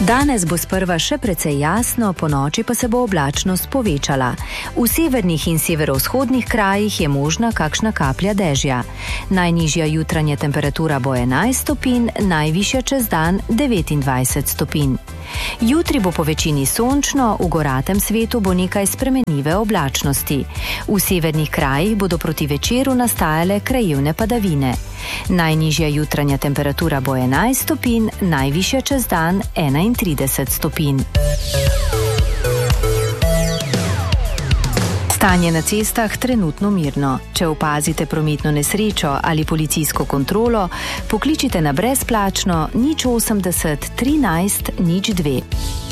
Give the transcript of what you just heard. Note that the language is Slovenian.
Danes bo sprva še precej jasno, ponoči pa se bo oblačnost povečala. V severnih in severovzhodnih krajih je možna kakšna kaplja dežja. Najnižja jutranja temperatura bo 11 stopinj, najvišja čez dan 29 stopinj. Jutri bo po večini sončno, v goratem svetu bo nekaj spremenljive oblačnosti. V severnih krajih bodo proti večeru nastajale krajevne padavine. Najnižja jutranja temperatura bo 11 stopinj, najvišja čez dan 31 stopinj. Stanje na cestah trenutno mirno. Če opazite prometno nesrečo ali policijsko kontrolo, pokličite na brezplačno 080 13 02.